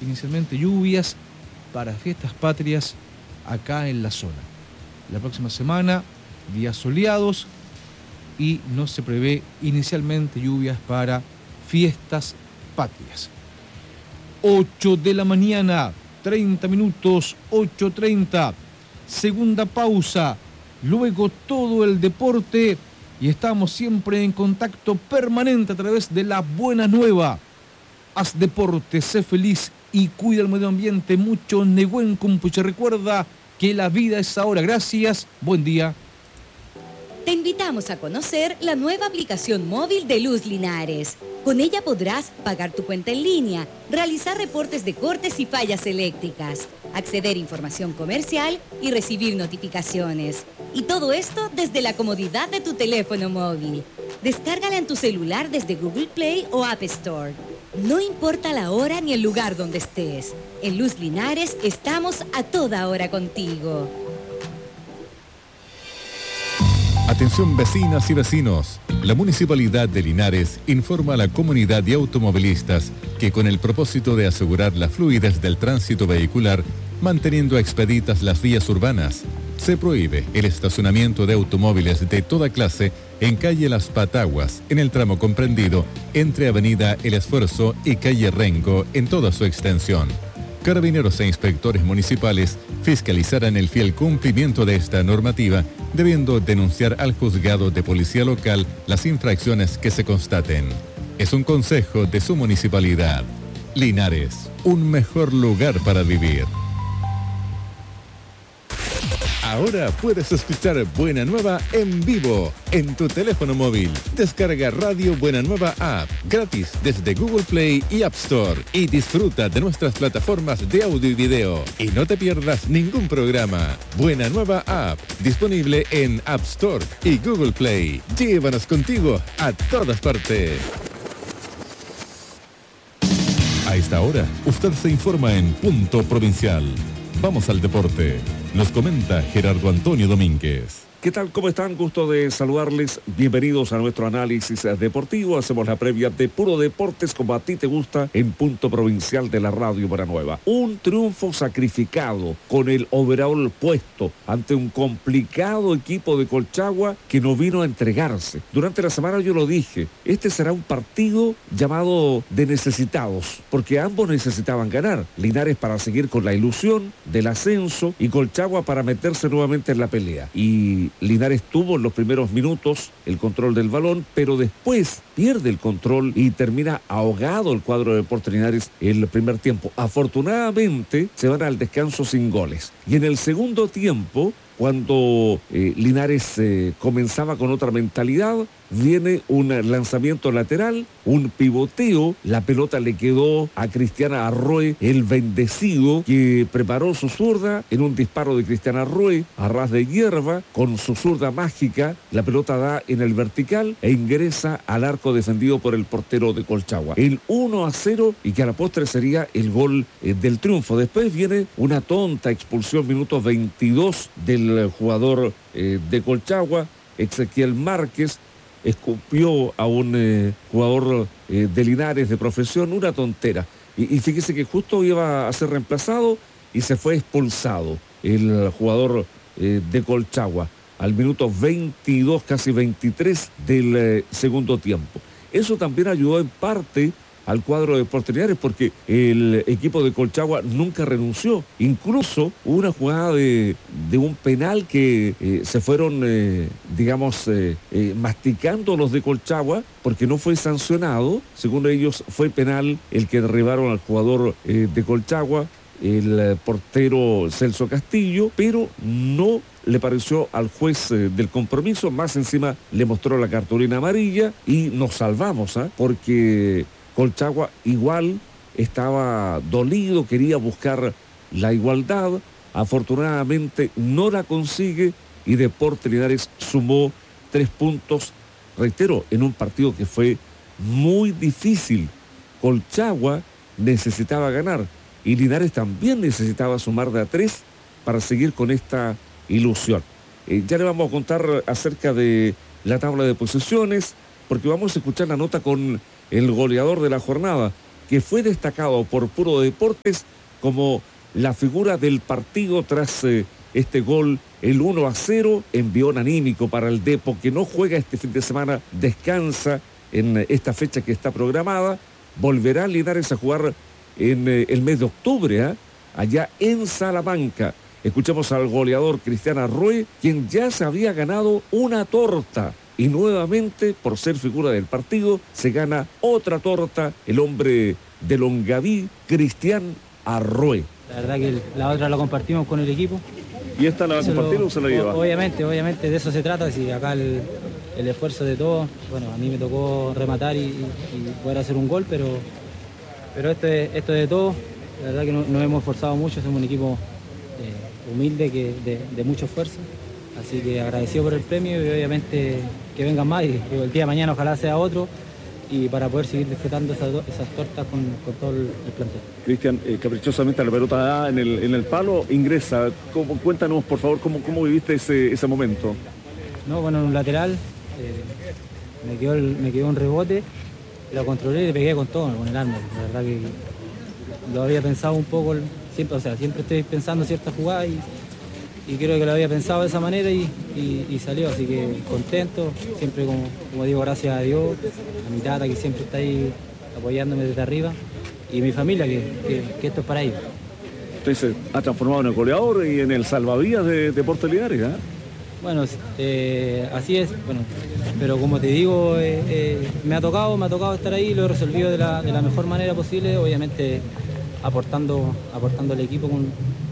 inicialmente lluvias para fiestas patrias acá en la zona. La próxima semana, días soleados y no se prevé inicialmente lluvias para fiestas patrias. 8 de la mañana, 30 minutos, 8:30. Segunda pausa, luego todo el deporte y estamos siempre en contacto permanente a través de la buena nueva. Haz deporte, sé feliz y cuida el medio ambiente. Mucho Nehuen Kumpuche. Recuerda que la vida es ahora. Gracias, buen día. Te invitamos a conocer la nueva aplicación móvil de Luz Linares. Con ella podrás pagar tu cuenta en línea, realizar reportes de cortes y fallas eléctricas, acceder a información comercial y recibir notificaciones. Y todo esto desde la comodidad de tu teléfono móvil. Descárgala en tu celular desde Google Play o App Store. No importa la hora ni el lugar donde estés. En Luz Linares estamos a toda hora contigo. Atención vecinas y vecinos, la Municipalidad de Linares informa a la comunidad de automovilistas que con el propósito de asegurar la fluidez del tránsito vehicular, manteniendo expeditas las vías urbanas, se prohíbe el estacionamiento de automóviles de toda clase en calle Las Pataguas, en el tramo comprendido entre Avenida El Esfuerzo y calle Rengo en toda su extensión. Carabineros e inspectores municipales fiscalizarán el fiel cumplimiento de esta normativa, debiendo denunciar al juzgado de policía local las infracciones que se constaten. Es un consejo de su municipalidad. Linares, un mejor lugar para vivir. Ahora puedes escuchar Buena Nueva en vivo en tu teléfono móvil. Descarga Radio Buena Nueva App gratis desde Google Play y App Store y disfruta de nuestras plataformas de audio y video. Y no te pierdas ningún programa. Buena Nueva App, disponible en App Store y Google Play. Llévanos contigo a todas partes. A esta hora, usted se informa en Punto Provincial. Vamos al deporte. Nos comenta Gerardo Antonio Domínguez. ¿Qué tal? ¿Cómo están? Gusto de saludarles. Bienvenidos a nuestro análisis deportivo. Hacemos la previa de Puro Deportes como a ti te gusta en Punto Provincial de la Radio Buena Nueva. Un triunfo sacrificado con el overall puesto ante un complicado equipo de Colchagua que no vino a entregarse. Durante la semana yo lo dije, este será un partido llamado de necesitados, porque ambos necesitaban ganar. Linares para seguir con la ilusión del ascenso y Colchagua para meterse nuevamente en la pelea. Y Linares tuvo en los primeros minutos el control del balón, pero después pierde el control y termina ahogado el cuadro de Deportes Linares en el primer tiempo. Afortunadamente se van al descanso sin goles. Y en el segundo tiempo, cuando Linares comenzaba con otra mentalidad, viene un lanzamiento lateral, un pivoteo, la pelota le quedó a Cristian Arroe, el bendecido, que preparó su zurda en un disparo de Cristian Arroe a ras de hierba, con su zurda mágica, la pelota da en el vertical e ingresa al arco defendido por el portero de Colchagua. El 1-0 y que a la postre sería el gol del triunfo. Después viene una tonta expulsión, minuto 22 del jugador de Colchagua, Ezequiel Márquez, escupió a un jugador de Linares de profesión, una tontera. Y fíjese que justo iba a ser reemplazado y se fue expulsado el jugador de Colchagua al minuto 22, casi 23 del segundo tiempo. Eso también ayudó en parte al cuadro de Deportes Linares porque el equipo de Colchagua nunca renunció. Incluso hubo una jugada de un penal que se fueron, masticando los de Colchagua porque no fue sancionado. Según ellos fue penal el que derribaron al jugador de Colchagua, el portero Celso Castillo, pero no le pareció al juez del compromiso. Más encima le mostró la cartulina amarilla y nos salvamos, porque Colchagua igual estaba dolido, quería buscar la igualdad, afortunadamente no la consigue y Deportes Linares sumó 3 puntos, reitero, en un partido que fue muy difícil. Colchagua necesitaba ganar y Linares también necesitaba sumar de a 3 para seguir con esta ilusión. Ya le vamos a contar acerca de la tabla de posiciones, porque vamos a escuchar la nota con el goleador de la jornada, que que fue destacado por Puro Deportes como la figura del partido tras este gol, el 1-0, envión anímico para el Depo, que no juega este fin de semana, descansa en esta fecha que está programada. Volverá Linares a jugar en el mes de octubre, allá en Salamanca. Escuchamos al goleador Cristian Arrué, quien ya se había ganado una torta. Y nuevamente, por ser figura del partido, se gana otra torta el hombre de Longaví, Cristian Arrué. La verdad que la otra la compartimos con el equipo. ¿Y esta la va a compartir o se la lleva? Obviamente, de eso se trata. Si acá el esfuerzo de todos, bueno, a mí me tocó rematar y poder hacer un gol, pero esto es de todos. La verdad que nos hemos esforzado mucho, somos un equipo humilde, de mucho esfuerzo. Así que agradecido por el premio y obviamente que vengan más y el día de mañana ojalá sea otro y para poder seguir disfrutando esas tortas con todo el plantel. Cristian, caprichosamente la pelota da en el palo, ingresa. Cuéntanos por favor cómo viviste ese momento. No, bueno, en un lateral me quedó un rebote, lo controlé y le pegué con todo, con el arma. La verdad que lo había pensado un poco, siempre estoy pensando ciertas jugadas y creo que lo había pensado de esa manera y salió, así que contento, siempre como digo, gracias a Dios, a mi tata que siempre está ahí apoyándome desde arriba y mi familia que esto es para ellos. Usted se ha transformado en el goleador y en el salvavidas de Deportes Linares, ¿eh? Bueno, así es, bueno, pero como te digo, me ha tocado estar ahí, lo he resolvido de la mejor manera posible, obviamente aportando al equipo con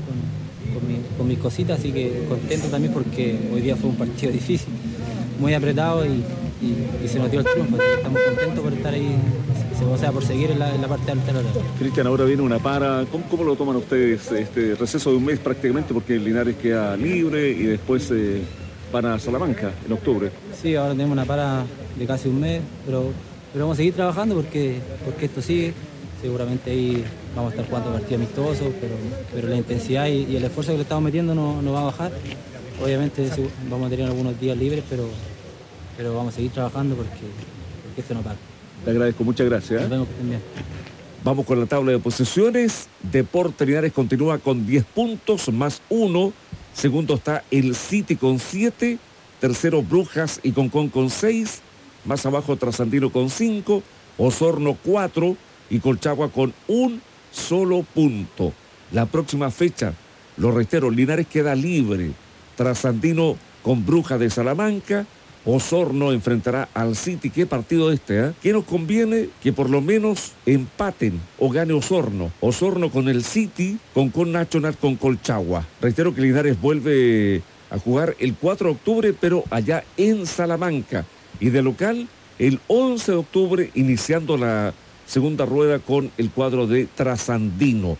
mis cositas, así que contento también porque hoy día fue un partido difícil, muy apretado y se nos dio el triunfo, así que estamos contentos por estar ahí, o sea, por seguir en la parte alta de la tabla. Cristian, ahora viene una para, ¿cómo lo toman ustedes este receso de un mes prácticamente? Porque Linares queda libre y después van a Salamanca en octubre. Sí, ahora tenemos una para de casi un mes, pero vamos a seguir trabajando porque esto sigue. Seguramente ahí vamos a estar jugando partidos amistosos, pero la intensidad y el esfuerzo que le estamos metiendo no va a bajar. Obviamente vamos a tener algunos días libres, pero vamos a seguir trabajando porque esto no para. Te agradezco, muchas gracias. Nos vemos, que estén bien. Vamos con la tabla de posiciones. Deportes Linares continúa con 10 puntos más 1. Segundo está el City con 7. Tercero Brujas y Concón con 6. Más abajo Trasandino con 5. Osorno 4. Y Colchagua con un solo punto. La próxima fecha, lo reitero, Linares queda libre. Trasandino con Brujas de Salamanca. Osorno enfrentará al City. ¿Qué partido este? ¿Qué nos conviene? Que por lo menos empaten o gane Osorno. Osorno con el City, con Nacional con Colchagua. Reitero que Linares vuelve a jugar el 4 de octubre, pero allá en Salamanca. Y de local, el 11 de octubre, iniciando la segunda rueda con el cuadro de Trasandino.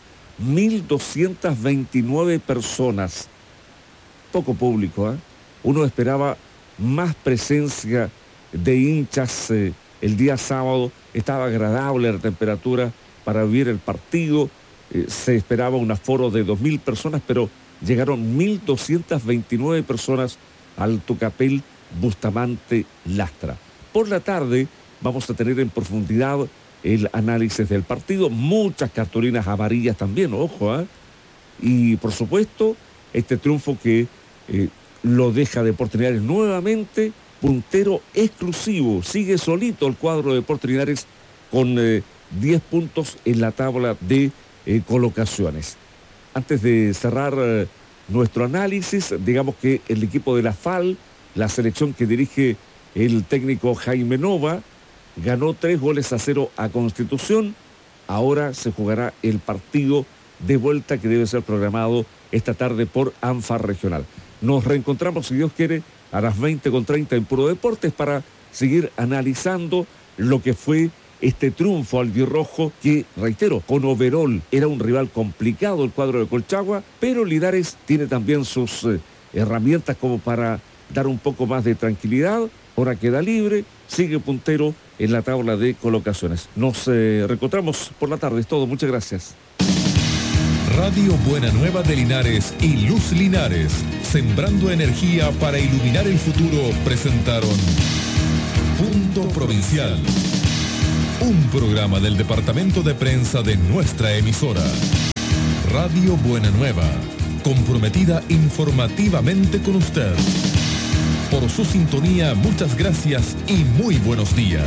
1.229 personas. Poco público, Uno esperaba más presencia de hinchas el día sábado. Estaba agradable la temperatura para vivir el partido. Se esperaba un aforo de 2.000 personas, pero llegaron 1.229 personas al Tucapel Bustamante Lastra. Por la tarde vamos a tener en profundidad el análisis del partido, muchas cartulinas amarillas también, ojo, y por supuesto este triunfo que lo deja Deportes Linares nuevamente puntero exclusivo. Sigue solito el cuadro de Deportes Linares con 10 puntos en la tabla de colocaciones. Antes de cerrar nuestro análisis, digamos que el equipo de la FAL, la selección que dirige el técnico Jaime Nova, ganó 3-0 a Constitución. Ahora se jugará el partido de vuelta que debe ser programado esta tarde por ANFA Regional. Nos reencontramos, si Dios quiere, a las 20:30 en Puro Deportes para seguir analizando lo que fue este triunfo albirrojo que, reitero, con overall era un rival complicado el cuadro de Colchagua, pero Linares tiene también sus herramientas como para dar un poco más de tranquilidad. Ahora queda libre, sigue puntero en la tabla de colocaciones. Nos reencontramos por la tarde, es todo, muchas gracias. Radio Buena Nueva de Linares y Luz Linares, sembrando energía para iluminar el futuro, presentaron Punto Provincial. Un programa del departamento de prensa de nuestra emisora. Radio Buena Nueva, comprometida informativamente con usted. Por su sintonía, muchas gracias y muy buenos días.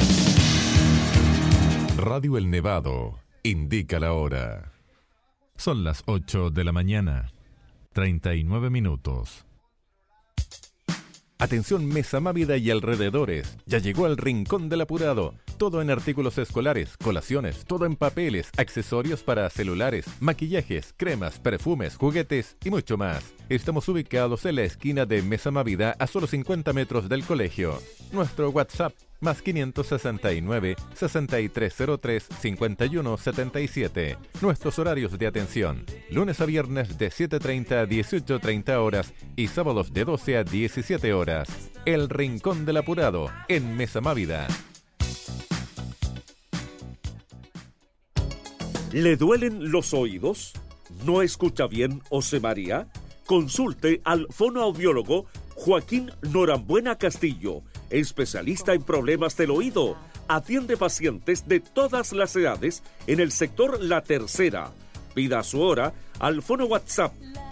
Radio El Nevado indica la hora. Son las 8 de la mañana, 39 minutos. Atención Mesa Mávida y alrededores, ya llegó al Rincón del Apurado. Todo en artículos escolares, colaciones, todo en papeles, accesorios para celulares, maquillajes, cremas, perfumes, juguetes y mucho más. Estamos ubicados en la esquina de Mesa Mávida a solo 50 metros del colegio. Nuestro WhatsApp más 569 6303 5177. Nuestros horarios de atención: lunes a viernes de 7:30 a 18:30 horas y sábados de 12 a 17 horas. El Rincón del Apurado en Mesa Mávida. ¿Le duelen los oídos? ¿No escucha bien o se marea? Consulte al fonoaudiólogo Joaquín Norambuena Castillo, especialista en problemas del oído. Atiende pacientes de todas las edades en el sector La Tercera. Pida su hora al fono WhatsApp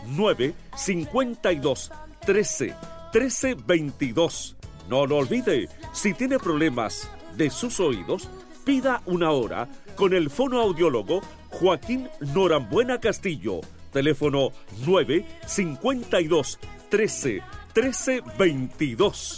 952 13 13 22. No lo olvide, si tiene problemas de sus oídos, pida una hora con el fonoaudiólogo Joaquín Norambuena Castillo. Teléfono 952 13 13 22.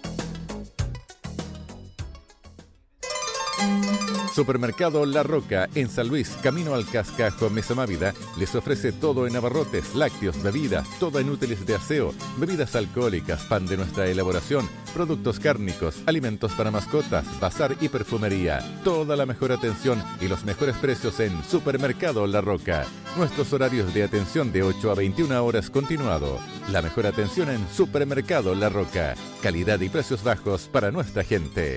Supermercado La Roca, en San Luis, camino al Cascajo, Mesa Mávida, les ofrece todo en abarrotes, lácteos, bebidas, todo en útiles de aseo, bebidas alcohólicas, pan de nuestra elaboración, productos cárnicos, alimentos para mascotas, bazar y perfumería. Toda la mejor atención y los mejores precios en Supermercado La Roca. Nuestros horarios de atención de 8 a 21 horas continuado. La mejor atención en Supermercado La Roca. Calidad y precios bajos para nuestra gente.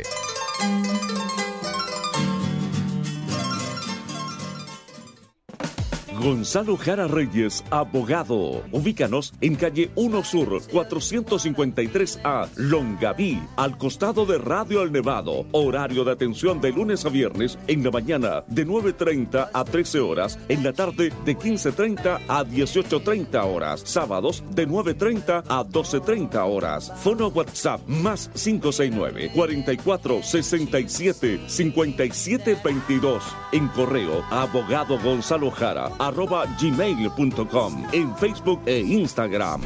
Gonzalo Jara Reyes, abogado. Ubícanos en calle 1 Sur, 453A, Longaví, al costado de Radio El Nevado. Horario de atención de lunes a viernes, en la mañana de 9:30 a 13 horas, en la tarde de 15:30 a 18:30 horas, sábados de 9:30 a 12:30 horas. Fono WhatsApp más 569 44 67 57 22. En correo abogado Gonzalo Jara @gmail.com, en Facebook e Instagram.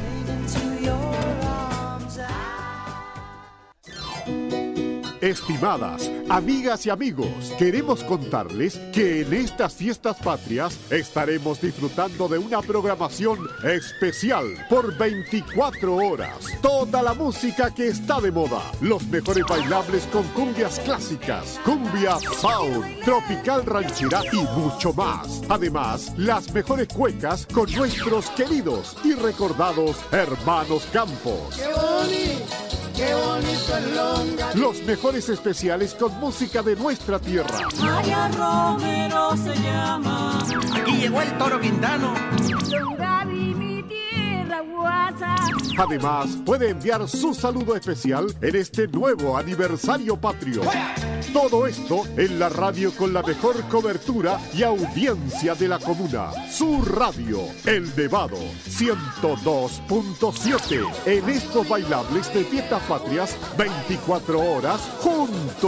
Estimadas amigas y amigos, queremos contarles que en estas fiestas patrias estaremos disfrutando de una programación especial por 24 horas. Toda la música que está de moda, los mejores bailables con cumbias clásicas, cumbia sound, tropical ranchera y mucho más. Además, las mejores cuecas con nuestros queridos y recordados hermanos Campos. ¡Qué bonito! ¡Qué bonito el Longaví! Los mejores especiales con música de nuestra tierra. María Romero se llama. Aquí llegó el Toro Quintano. Longaví, mi tierra guasa. Además, puede enviar su saludo especial en este nuevo aniversario patrio. Todo esto en la radio con la mejor cobertura y audiencia de la comuna. Su radio, El Nevado, 102.7. En estos bailables de fiestas patrias, 24 horas juntos.